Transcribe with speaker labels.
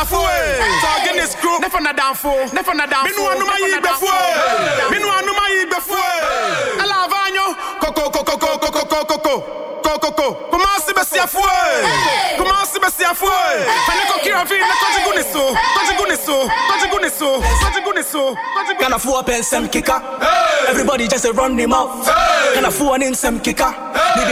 Speaker 1: fue. Talking this crew. Never na down for. Never na down for. Minu anuma yi before. Minu anuma yi before. Ela vanyo. Coco. Commence besi a fue. Commence besi a fue. Faneko kiravi na konjiguniso.
Speaker 2: Can I afford a pen some kicker? Everybody just run him off. Can I afford an some kicker?